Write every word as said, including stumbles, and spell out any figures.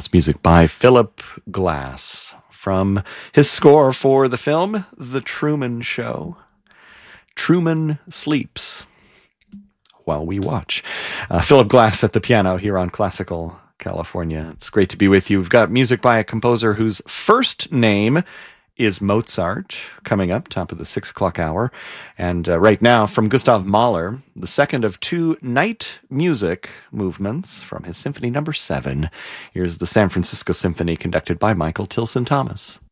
That's music by Philip Glass from his score for the film The Truman Show. Truman Sleeps While We Watch. Uh, Philip Glass at the piano here on Classical California. It's great to be with you. We've got music by a composer whose first name is Mozart, coming up, top of the six o'clock hour. And uh, right now, from Gustav Mahler, the second of two night music movements from his Symphony Number Seven. Here's the San Francisco Symphony, conducted by Michael Tilson Thomas.